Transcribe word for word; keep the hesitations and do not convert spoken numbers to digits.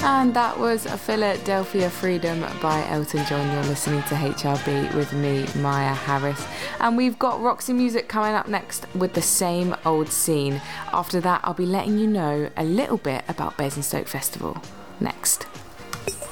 And that was Philadelphia Freedom by Elton John. You're listening to H R B with me, Maya Harris. And we've got Roxy Music coming up next with the Same Old Scene. After that, I'll be letting you know a little bit about Basingstoke Festival. Next.